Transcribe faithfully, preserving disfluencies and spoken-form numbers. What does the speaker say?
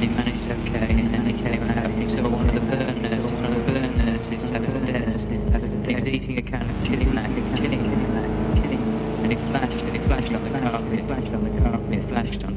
he managed okay, and then he came out and he saw one of the burn nurses, one of the burn nurses had a dead, and he was eating a can of chili mac, chili, and he flashed, and he flashed on the carpet, he flashed on the carpet, he flashed on